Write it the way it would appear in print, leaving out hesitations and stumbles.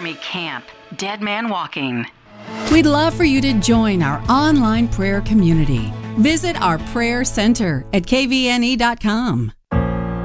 Army Camp, Dead Man Walking. We'd love for you to join our online prayer community. Visit our prayer center at kvne.com.